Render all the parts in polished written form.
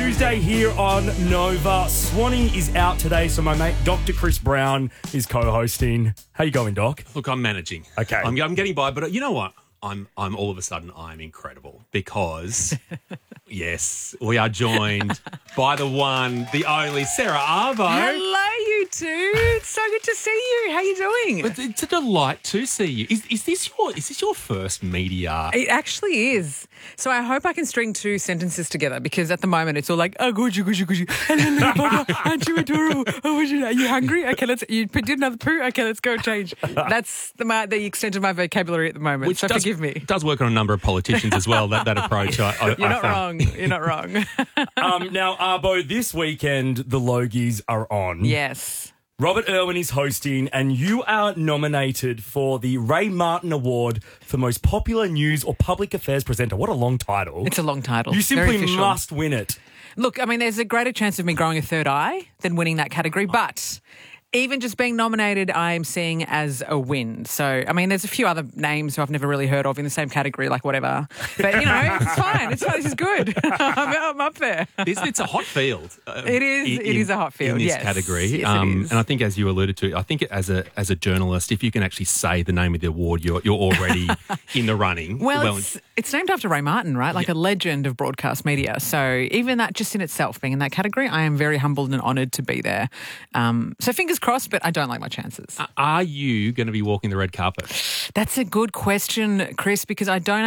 Tuesday here on Nova. Swanee is out today, so my mate Dr. Chris Brown is co-hosting. How you going, Doc? Look, I'm managing. Okay. I'm getting by, but you know what? I'm all of a sudden I'm incredible because, yes, we are joined by the one, the only Sarah Arvo. Hello, you two. It's so good to see you. How you doing? But it's a delight to see you. Is this your first media? It actually is. So I hope I can string two sentences together because at the moment it's all like, oh, good, you. Aren't you adorable? Oh, are you hungry? Okay, you did another poo? Okay, let's go change. That's the extent of my vocabulary at the moment. Which so forgive me. It does work on a number of politicians as well, that approach. You're not wrong. You're not wrong. Now, Arbo, this weekend the Logies are on. Yes. Robert Irwin is hosting, and you are nominated for the Ray Martin Award for Most Popular News or Public Affairs Presenter. What a long title. It's a long title. You Very simply official. must win it. Look, I mean, there's a greater chance of me growing a third eye than winning that category, but even just being nominated, I'm seeing as a win. So, I mean, there's a few other names who I've never really heard of in the same category, like whatever. But, you know, it's fine. It's fine. This is good. I'm up there. It's a hot field. It is a hot field, in this yes. category. Yes, it is. And I think, as you alluded to, I think as a journalist, if you can actually say the name of the award, you're already in the running. Well, it's named after Ray Martin, right? Like a legend of broadcast media. So even that, just in itself, being in that category, I am very humbled and honoured to be there. So fingers crossed, but I don't like my chances. Are you going to be walking the red carpet? That's a good question, Chris, because I don't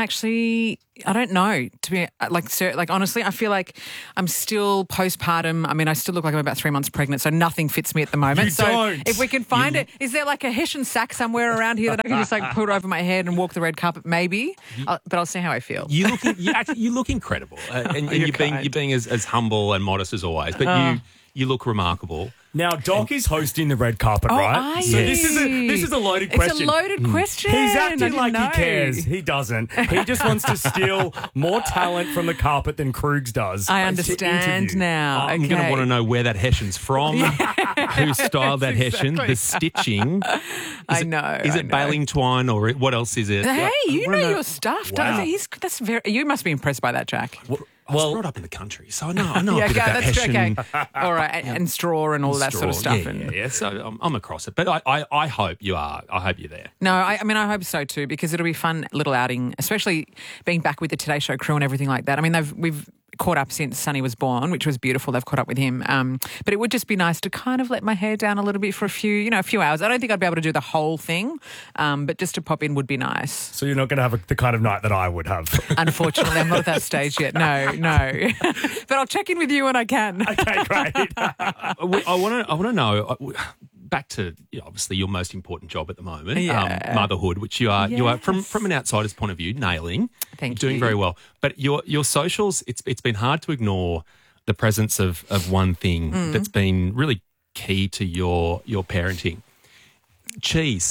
know. To be like honestly, I feel like I'm still postpartum. I mean, I still look like I'm about 3 months pregnant, so nothing fits me at the moment. You so don't. if we can find it, is there like a Hessian sack somewhere around here that I can just like put over my head and walk the red carpet? Maybe, but I'll see how I feel. You look incredible, and you're being as humble and modest as always. But you look remarkable. Now, Doc is hosting the red carpet, right? Are So you? this is a loaded question. It's a loaded question. He's I acting didn't like know. he cares. He doesn't. He just wants to steal more talent from the carpet than Krugs does. I to understand interview. now. I'm going to want to know where that Hessian's from, who styled that Hessian, exactly. the stitching. I know. Is it baling twine or what else is it? Hey, you I wanna know your stuff, Wow. don't you? You must be impressed by that, Jack. I was brought up in the country, so I know a bit about that's Hessian. okay. All right, and straw and all that sort of stuff. Yeah. So I'm across it, but I hope you are. I hope you're there. No, I mean, I hope so too, because it'll be a fun little outing, especially being back with the Today Show crew and everything like that. I mean, we've caught up since Sonny was born, which was beautiful. They've caught up with him. But it would just be nice to kind of let my hair down a little bit for a few hours. I don't think I'd be able to do the whole thing, but just to pop in would be nice. So you're not going to have the kind of night that I would have. Unfortunately, I'm not at that stage yet. No. But I'll check in with you when I can. Okay, great. I want to know. Back to obviously your most important job at the moment, Yeah. motherhood, which you are Yes. from an outsider's point of view, nailing. Thank You're doing you. very well. But your socials, it's been hard to ignore the presence of one thing that's been really key to your parenting. Cheese.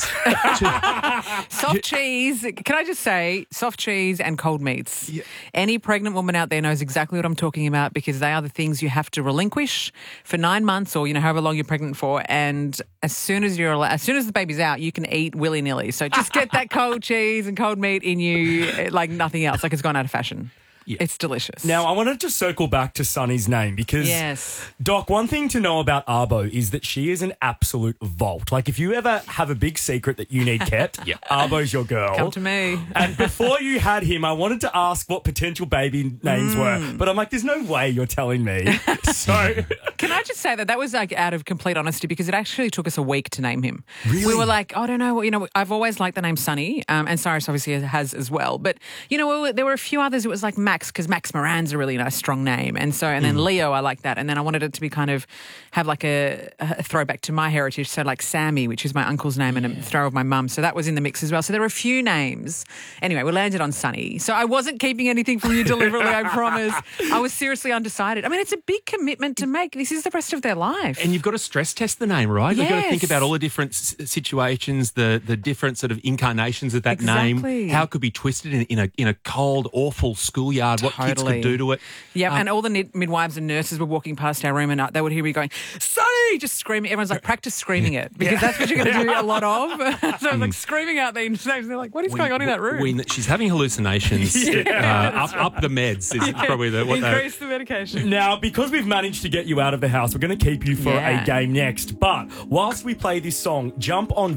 Soft cheese. Can I just say soft cheese and cold meats? Yeah. Any pregnant woman out there knows exactly what I'm talking about because they are the things you have to relinquish for 9 months or however long you're pregnant for. And as soon as the baby's out, you can eat willy-nilly. So just get that cold cheese and cold meat in you like nothing else. Like it's gone out of fashion. Yeah. It's delicious. Now, I wanted to circle back to Sonny's name because, Yes. Doc, one thing to know about Arbo is that she is an absolute vault. Like, if you ever have a big secret that you need kept, Yeah. Arbo's your girl. Come to me. And before you had him, I wanted to ask what potential baby names were, but I'm like, there's no way you're telling me. So, Can I just say that was like out of complete honesty because it actually took us a week to name him. Really? We were like, I don't know, I've always liked the name Sonny, and Cyrus obviously has as well. But there were a few others. It was like Max because Max Moran's a really nice strong name, and then Leo, I like that, and then I wanted it to be kind of have like a throwback to my heritage, so like Sammy, which is my uncle's name, and a throw of my mum. So that was in the mix as well. So there were a few names. Anyway, we landed on Sonny. So I wasn't keeping anything from you deliberately. I promise. I was seriously undecided. I mean, it's a big commitment to make. this is the rest of their life. And you've got to stress test the name, right? You've got to think Yes. about all the different situations, the different sort of incarnations of that name, Exactly. how it could be twisted in a cold, awful schoolyard, what kids Totally. could do to it. Yeah, and all the midwives and nurses were walking past our room and they would hear me going, Sonny, just screaming. Everyone's like, practice screaming it because that's what you're going to do a lot of. So I was like screaming out the names. They're like, what is going on in that room? She's having hallucinations. Up the meds is probably what they Increase the medication. Now, because we've managed to get you out of the house, we're going to keep you for Yeah. a game next. But whilst we play this song, jump on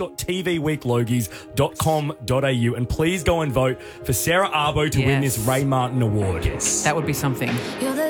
vote.tvweeklogies.com.au and please go and vote for Sarah Arbo to win Yes. this Ray Martin Award. That would be something. You're the